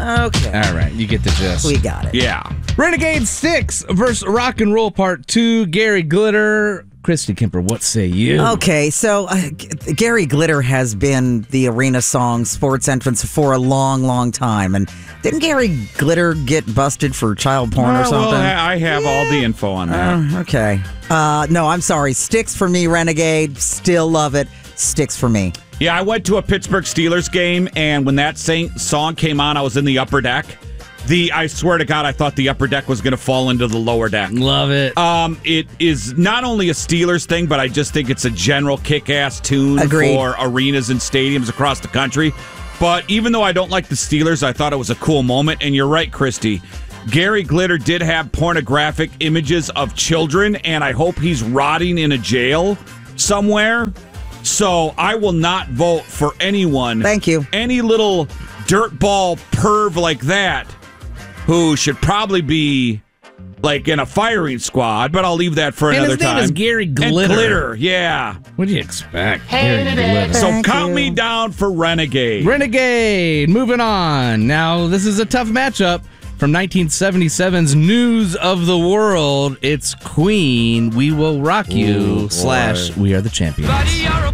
Okay. All right, you get the gist. We got it. Yeah. Renegade Sticks versus Rock and Roll Part 2. Gary Glitter. Christy Kemper, what say you? Okay, so Gary Glitter has been the arena song sports entrance for a long, long time. And didn't Gary Glitter get busted for child porn or something? Well, I have all the info on that. Okay. No, I'm sorry. Sticks for me, Renegade. Still love it. Sticks for me. Yeah, I went to a Pittsburgh Steelers game, and when that song came on, I was in the upper deck. I swear to God, I thought the upper deck was going to fall into the lower deck. Love it. It is not only a Steelers thing, but I just think it's a general kick-ass tune Agreed. for arenas and stadiums across the country. But even though I don't like the Steelers, I thought it was a cool moment. And you're right, Christy. Gary Glitter did have pornographic images of children, and I hope he's rotting in a jail somewhere. So I will not vote for anyone. Thank you. Any little dirtball perv like that who should probably be like in a firing squad, but I'll leave that for another his name time. is Gary Glitter. And Glitter, yeah. What do you expect? Gary Glitter. So Thank count you. me down for Renegade. Renegade, moving on. Now, this is a tough matchup from 1977's News of the World. It's Queen, We Will Rock You, / We Are the Champions. Buddy, you're a